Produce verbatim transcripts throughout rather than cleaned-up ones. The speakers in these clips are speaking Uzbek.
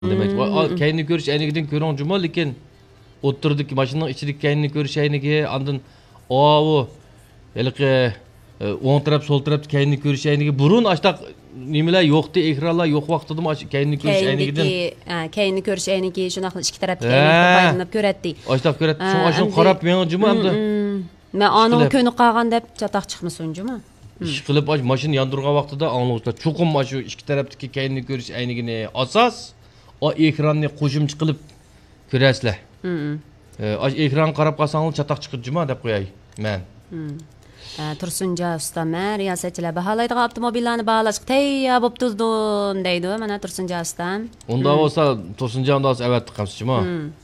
demek. Kendini görüş aynıgiden görün cuma lekin oturduk maşının içindeki kendini görüş aynıge andın o Elke on taraf sol taraf kendini görüş aynıge burun açtak nimeler yoktu ekranlar yok vaxtıdım kendini görüş aynıgeden kendini görüş aynıge şunaqlı iki taraflı kendini paylanıp göretdi. Açtak göretdi. Şu aşın qarap men cuma hamda. Men anın könü qalğan dep çataq çıxmısın cuma. İş qilib aş maşın yandırğa vaxtıda anlıqlar çoqum aşı iki tarafdaki kendini görüş aynıgini asas o ekranni qo'shimcha qilib ko'rasizlar. Aş ekran qarab qalsangiz çataq chiqib juma deb qo'yay men. Tursunja usta men riyosatchilar baholaydigan avtomobillarni baholashga tayyor bo'lib turdim deydi mana Tursunja ustam. Unda bo'lsa Tursunja unda evet qamsiz juma.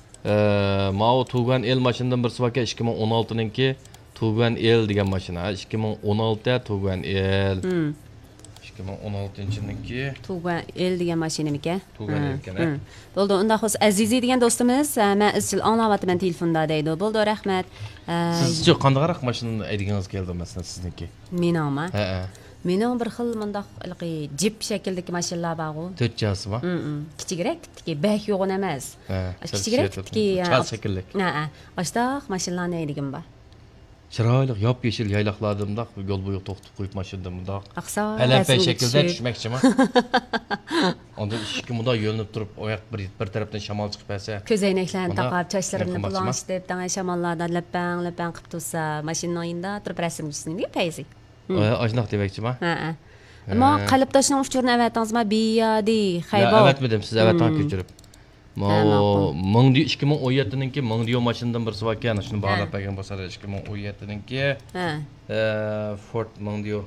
Mao Tugan el mashindan bir svaka ikki ming o'n oltiniki Tugan el degan mashina. ikki ming o'n olti Tugan el. ikki ming o'n oltinchi-niki Tugan el degan mashinamika. Tugan el ekan. Bo'ldi, unda xos Azizi degan do'stimiz men izchil anglayapman telefonda deydi. Bo'ldi, rahmat. Sizcha qandayroq mashinani aytganingiz keldi masalan sizniki? Meningmi? Ha. Mening bir xil mundaq jip shakldagi mashinalar bor-ku. to'rt jasmi? Kichikroq, tipki bak yo'g'on emas. Kichikroq, tipki chal shaklli. Ha, ashtaq mashinalarni aytgim bor. Chiroyli yop yeşil yaylaqlardımda yol bo'yi to'xtab qo'yib mashinadamda. Aqsa Palampay shaklda tushmoqchiman. Onda ikki munda yo'linib turib, oyoq bir bir tarafdan shamol chiqib qolsa, ko'zoynaklarni taqab, sochlarimni bulanishtirib, tanga shamollarda lapang lapang qilib tursa, mashinaning oyinda turib rasm chizsang, payzi. Ajnaq demoqchiman. Ha. Ammo qalbdoshning uchurini avatingizmi? Biyadi, xaybo. Avatmadim, siz avatdan ko'chirib. Mo ming ikki ming o'n yettiniki ming diyo mashindan bir svaka ana shuni bog'lab bergan bo'lsalar ikki ming o'n yettiniki Ford ming diyo.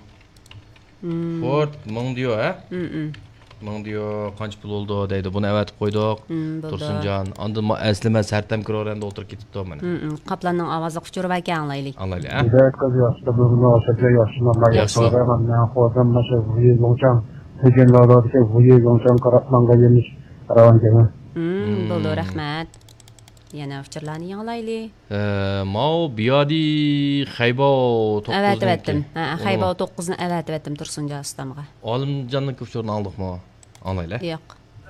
Ford ming diyo, ha? ming diyo qancha pul bo'ldi deydi. Buni avatib qo'ydik. Tursunjon, unda aslima sartam kiroranda o'tirib ketibdi mana. Qaplanning ovozi quchirib ekan anglaylik. Anglaylik, ha? Hidayat qiz yoshda bo'lgan o'sha yoshlar yaxshi men xo'jam masha vuyi g'o'cham deganlardagi vuyi g'o'cham qarabmanga yemish ravon kelgan. Bo'ldi, rahmat. Yana fikrlarni anglaylik. Mao biyadi Xaybo to'qqiz. Evet, evetdim. Ha, Xaybo to'qqizni evetdim Tursunja ustamga. Olimjonning ko'pchirini aldikmi? Anglaylik. Yo'q.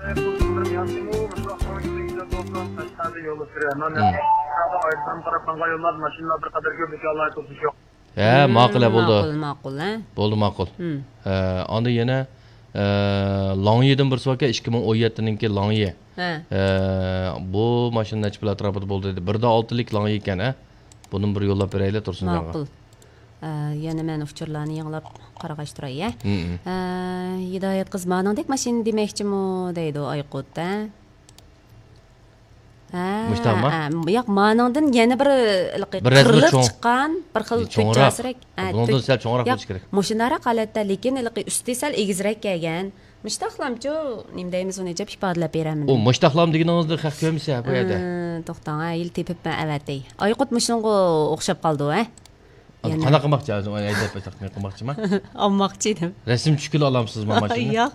Ha, ma'qul bo'ldi. Ma'qul, ma'qul, ha. Bo'ldi, ma'qul. Onda yana Langyedan bir svaka ikki ming o'n yettiniki Langye. Bu mashina necha pul atrofida bo'ldi dedi. bir da oltilik Langye ekan, ha. Buni bir yo'llab beraylik Tursunjonga. Ma'qul. Yana men fikrlarni yanglab qarag'ashtiray, ha. Hidayat qiz meningdek mashina demoqchimi deydi Oyqut, ha. Mushtaqmi? Yo'q, meningdan yana bir qirliq chiqqan, bir xil cho'chasirek. Bundan sal cho'ngroq bo'lishi kerak. Mashinalari qalatda, lekin usti sal egizroq kelgan. Mushtaqlamchi, nima deymiz uni deb ifodalab beraman. O mushtaqlam deganingizda haq ko'msa bu yerda. To'xtang, yil tepibman avatay. Oyqut mashinaga o'xshab qoldi, ha. Qanaqa qilmoqchi o'zim aytib aytmoqchi qilmoqchiman. Olmoqchi edim. Rasm tushkil olamsizmi mashina? Yo'q.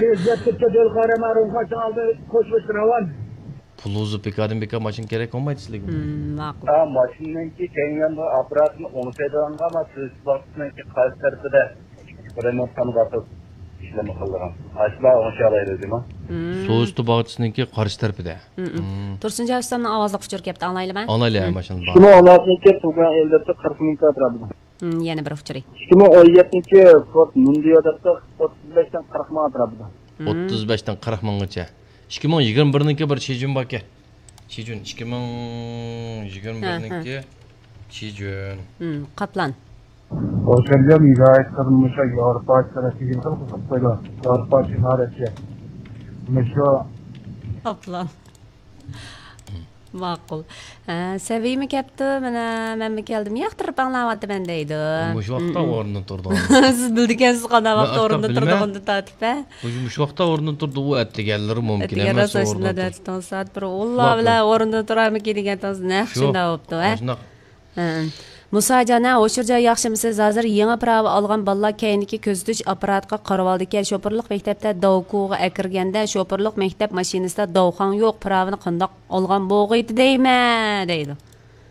Puluzu pekadın beka maşın gerek olmaydı sizlikmi? Ma'qul. Ha, mashinanki kelgan bu apparatni o'ngtaydigan ama siz vaqtniki qaysi tarafida remontdan batib ishlama qilgan. Asla o'ngshalaydi, deymi? So'usti bog'chisiniki qarshi tarafida. Tursunja ustamning ovozi quchirib ketdi, anglaylikmi? Anglaylik mashina bor. Shuni olasniki Tugan elda qirq ming atrofida. Yana bir uchuray. ikki ming o'n yettinchi Ford Mondeo o'ttiz beshdan qirq ming atrofida. o'ttiz beshdan qirq minggacha. ikki ming yigirma birniki bir Chijun bor ekan. Chijun ikki ming yigirma birniki Chijun. Qaplan. O'shanda hidayat qilmoqcha Yevropa tarafga qilib qo'ygan. Yevropa shimolida. Musho Qaplan. Ma'qul. Saviymi kelibdi, mana men mi keldim, yoqtirib anglayapman deydi. Mush vaqtda o'rnidan turdi. Siz bildigansiz qanday vaqtda o'rnidan turdig'ini tatib-a? Mush vaqtda o'rnidan turdi, u atdiganlari mumkin emas. Yana so'zlarda to'sat bir Alloh bilan o'rnidan turarmikin degan to'z naq shunda bo'pti, ha. Musajana, o'shirja yaxshimisiz? Hozir yangi prava olgan bolalar keyingi ko'zitish apparatga qarab oldi ekan. Sho'pirlik maktabda Dovkuga akirganda sho'pirlik maktab mashinasida dovxon yo'q, pravani qandoq olgan bo'g'iydi deyman, deydi.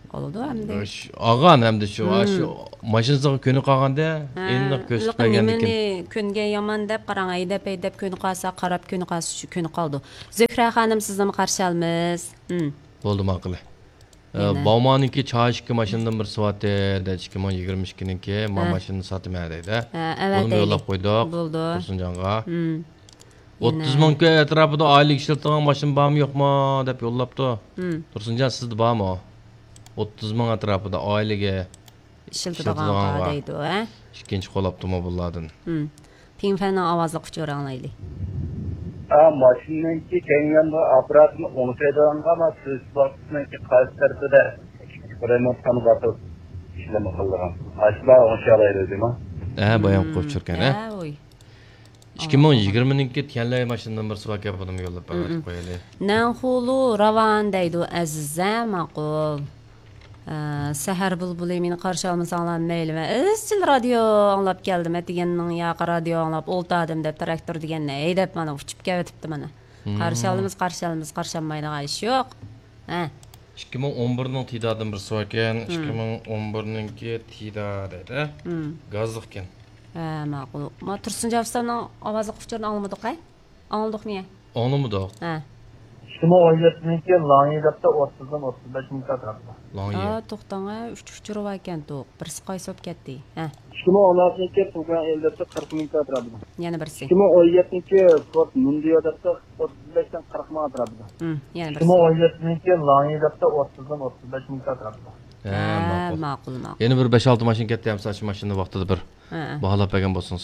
Oldu hamda. Ağan hamda shu, shu mashinasiga ko'ni qolganda endi ko'rsatmagandan keyin kunga yomon deb qarang, aydab aydab ko'ni qolsa, qarab ko'ni qolsa shu ko'ni qoldi. Zuhra xonim sizni qarshi olamiz. Bo'ldi ma'qul. Baumanınki çağışkı maşından bir sıvatı da iki bin yigirme ikkiniki ma maşını satmaya deydi. Bunu yollab qo'ydik. Tursunjonga. o'ttiz mingga etrafida oylik ishlatadigan mashin bormi yo'qmi deb yollabdi. Tursunjon sizda bormi? o'ttiz ming etrafida oyligi ishlatadigan deydi, ha? Ikkinchi qo'labdimi bulardan? Pinfanning ovozli quchur anglaylik. Ha, maşinninki kenganda aparatını onusaydığında ama söz bakısındaki karşı tarafı da remont tanı batı işlemi kıldırgan. Aşıla onşalaydı değil mi? Ha, bayan koşurken, ha? Ha, oy. iki bin yigirmeninki tiyallay maşindan bir sıvak yapalım yollab bagatib qo'yayli. Nanxulu ravan deydi azizza ma'qul. Sahar bulbuli meni qarshi olmasanglar mayli. Izchil radio anglab keldim. Deganning yoqi radio anglab o'ltadim deb traktor deganni haydab mana uchib ketibdi mana. Qarshi olamiz, qarshi olamiz, qarshi olmaydigan ish yo'q. Ha. ikki ming o'n birning tidadan bir suv ekan, ikki ming o'n birninki tida dedi. Gazliq ekan. Ha, ma'qul. Ma Tursunjovning ovozi quchurni olmadik-a? Oldikmi? Olmadik. Ha. ikki ming o'n yettinchi Langiyada o'ttizdan o'ttiz besh ming atrofida. Langiya. Ha, to'xtang, uch uchirib ekan to'q. Birsi qaysib ketdi. Ha. ikki ming o'n oltinchi Tugan elda qirq ming atrofida. Yana birsi. ikki ming o'n yettinchi Ford Mondio'da o'ttiz beshdan qirq ming atrofida. Hm, yana birsi. ikki ming o'n yettinchi Langiyada o'ttizdan o'ttiz besh ming atrofida. Ha, ma'qul, ma'qul. Yana bir besh olti mashin ketdi ham saç mashinni vaqtida bir. Baholab bergan bo'lsangiz.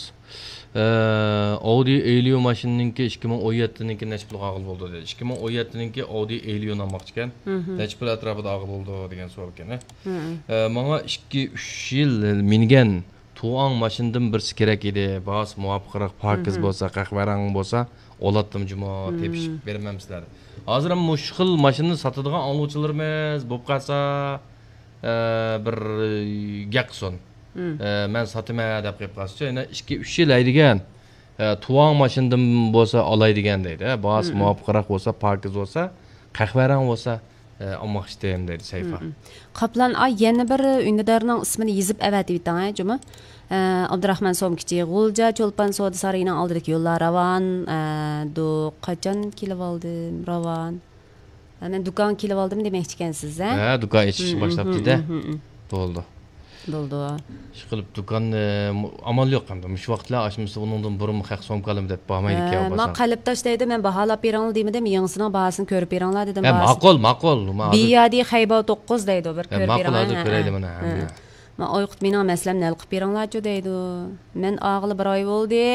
Audi Elio mashininki ikki ming o'n yettiniki necha pulga og'il bo'ldi dedi. ikki ming o'n yettiniki Audi Elio olmoqchi ekan. Necha pul atrofida og'il bo'ldi degan savol ekan. Menga ikki uch yil mingan tuang mashindan birsi kerak edi. Bas muvofiqroq parkiz bo'lsa, qahvarang bo'lsa, olatdim juma tepishib bermam sizlar. Hozir ham mushkil mashinani sotadigan oluvchilarimiz bo'lib qolsa bir gaqson. Men satma deb qo'yib qolsa, yana ikki uch yil aydigan tuang mashindan bo'lsa olaydigan deydi. Bas muvofiqroq bo'lsa, parkiz bo'lsa, qahvarang bo'lsa, olmoqchim deydi sayfa. Qoplan ay yana bir ünlülərinin ismini yezib əvətib etdin, ha, Cuma? Abdurrahman Somkichi, G'ulja Cho'lpon savdo saroyining oldidagi yo'llar Ravan, do qachon kelib oldim, Ravan. Ana do'kon kelib oldim demoqchi ekansiz, ha? Ha, do'kon ichish boshlabdi-da. Bo'ldi. Bo'ldi. Shu qilib do'kon amal yo'q hamda. Mush vaqtlar ochmasa undan burun haq somkalim deb bormaydi ekan bo'lsa. Men qalb tashlaydi, men baholab beringlar demadim, yangisini bahosini ko'rib beringlar dedim. Ha, ma'qul, ma'qul. Biyadi Xaybo to'qqiz deydi, bir ko'rib beringlar. Ma'qul, hozir ko'rayli mana. Men oyqut mening maslam nal qilib beringlar-chi deydi. Men og'li bir oy bo'ldi.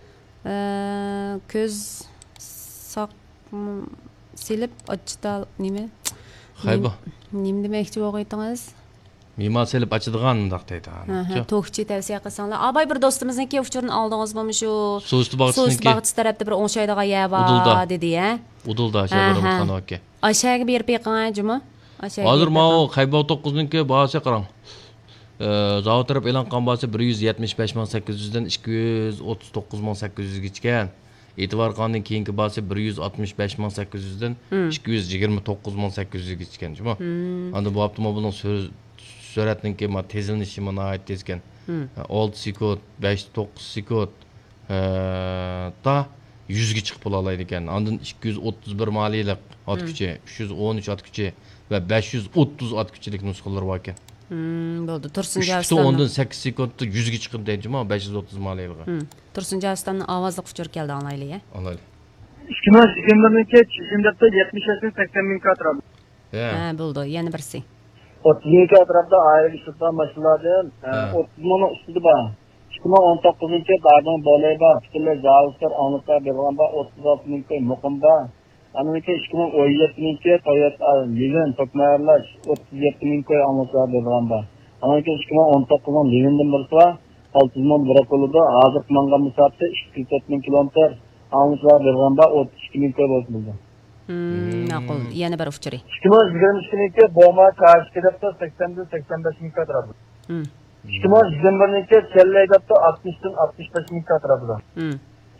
Ko'z soq silib ochtal nima? Xaybo. Nima demoqchi bo'ldingiz? Mimar selib açıdığan undaq deydi. Ha, to'qchi tavsiya qilsanglar. Abay bir do'stimizniki uchurni oldingizmi shu? So'zli bag'ishniki. So'zli tarafda bir o'nshaydigan yer bor dedi, ha. Udulda shaharimiz qana aka. Aşağı berib beqan juma. Aşağı. Hozir ma'o Xaybo to'qqizniki bahasi qarang. Zavod taraf e'lon qilgan bahasi bir yuz yetmish besh ming sakkiz yuz dan ikki yuz o'ttiz to'qqiz ming sakkiz yuz gacha. E'tibor qilgandan keyingi bahasi bir yuz oltmish besh ming sakkiz yuz dan ikki yuz yigirma to'qqiz ming sakkiz yuz gacha ekan juma. Endi bu avtomobilning so'z Suratninki ma tezilinishi mana ayt tezgan. olti sekund, besh to'qqiz sekund da yuz ga chiqib bo'la oladi ekan. Ondan ikki yuz o'ttiz bir maliylik ot kuchi, uch yuz o'n uch ot kuchi va besh yuz o'ttiz ot kuchilik nusxalar bor ekan. Bo'ldi. Tursunjavston. Ondan sakkiz sekundda yuz ga chiqib deydi-mi? besh yuz o'ttiz maliylik. Tursunjavstonning ovozli quchur keldi anglaylik, ha. Anglaylik. ikki ming yigirma birinchi chizimda yetmish sakson ming atrofida. Ha, bo'ldi. Yana birsi. o'ttiz ming atrofida ayol ishlatgan mashinalardan o'ttiz ming ustida bor. ikki ming o'n to'qqizinchi Dardan Bolayba, Fikrlar Javuslar Anlıqlar bergan bor, o'ttiz olti ming muqim bor. Aniki ikki ming o'n yettinchi Toyota Livan Tokmarlash o'ttiz yetti ming Anlıqlar bergan bor. Aniki ikki ming o'n to'qqiz Livandan birisi bor, oltmish ming Brakolda hozir mangan musafir ikki yuz to'rt ming kilometr Anlıqlar bergan bor, o'ttiz ikki ming bo'ldi. Ma'qul, yana bir uchiri. ikki ming yigirma ikkinchi Boma Qarshida sakson dan sakson besh ming atrofida. ikki ming yigirma birinchi Kellayda altmishdan oltmish besh ming atrofida.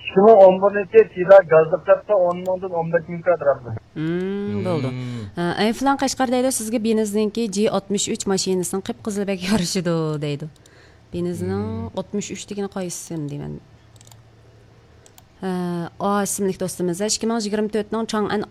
ikki ming o'n birinchi yilda gazlikda o'n mingdan o'n besh mingga atrofida. Hmm, bo'ldi. Ayflan Qashqar deydi, sizga Benizninki G oltmish uch mashinasining qip-qizilbek yarishidi deydi. Benizning oltmish uch degani qaysi deyman. A ismli do'stimiz ikki ming yigirma to'rt ning Chang'an